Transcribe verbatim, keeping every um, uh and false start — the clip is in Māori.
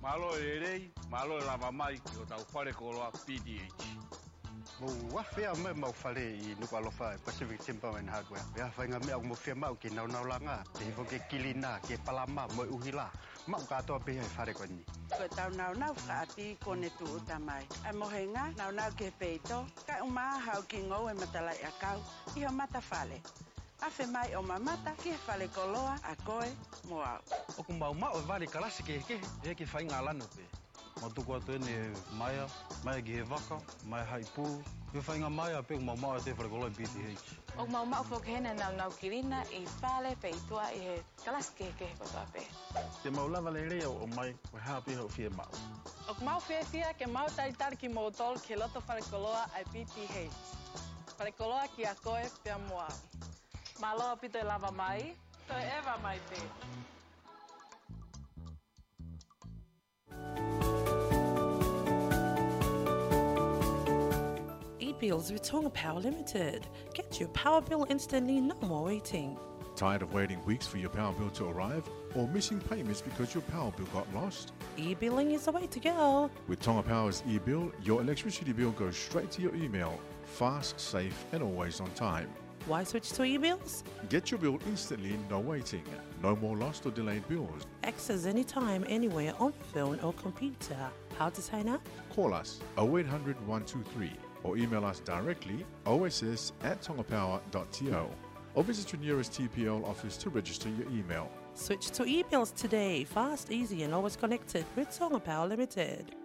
Malo e rei, malo e lava mai ki o tau whare koloa P D H. Mo whawhia me mau whare I nuku alofa e Pacific Timber and Hardware. Ea whainga mea mo whia mau ki nau nau langa, te hivo ke kilina, ke palama, mo uhila. Mau katoa piha e whare koni. Ko tau nau nau whaapi kone tu utamai. Ai mohenga, nau nau ke peito, kai umaa hau ki ngau e matalai a kau, iho mata whale. Awhi mai o mamata ki e whale koloa a koe mo au. O ku mau mau e wale karasi ke ke, e ke whainga lano pe. Mo tuku atu ene maia, maia ki he waka, maia hai pū. He whainga maia pe mau mau e te whare koloa P D H. O mau mau whokehena nau nau kirina I whale peitua I he karasi ke ke kotoa pe. Te mau lava le reo o mai, o hapi ho fia mau. O ku mau whia whia ke mau taritari ki mo tol ke loto whare koloa ai P P H. Whare koloa ki a koe pia moa. Maloa pito e lava mai, to e ewa mai te. E-bills with Tonga Power Limited. Get your power bill instantly, no more waiting. Tired of waiting weeks for your power bill to arrive or missing payments because your power bill got lost? E-billing is the way to go. With Tonga Power's e-bill, your electricity bill goes straight to your email, fast, safe and always on time. Why switch to e-bills? Get your bill instantly, no waiting. No more lost or delayed bills. Access anytime, anywhere on phone or computer. How to sign up? Call us oh eight hundred, one two three or email us directly O S S at tongapower dot T O or visit your nearest T P L office to register your email. Switch to e-bills today. Fast, easy and always connected with Tonga Power Limited.